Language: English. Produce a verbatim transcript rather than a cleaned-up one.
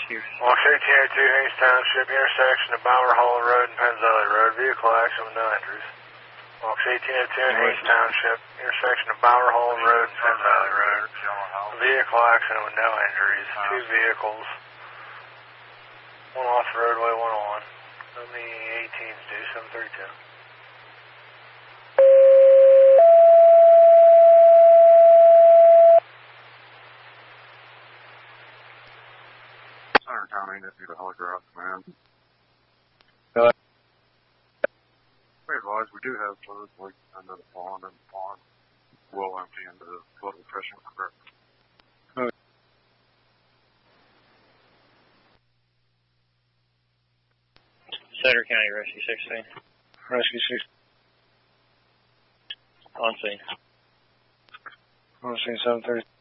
Rescue. Walk eighteen oh two Hayes Township, intersection of Bower Hall Road and Penzella Road. Vehicle accident with no injuries. Walk eighteen oh two Hayes Township, intersection of Bower Hall Road and Penzella Road. Vehicle accident with no injuries. Two vehicles. One off the roadway, one on. Only eighteens due, seven thirty-two. Center County, this is a helicopter, man. Hello. We advise we do have fluid leak under the pond, and the pond will empty into the flood depression creek. Okay. Center County Rescue sixteen. Rescue six. On scene. On scene seven thirty.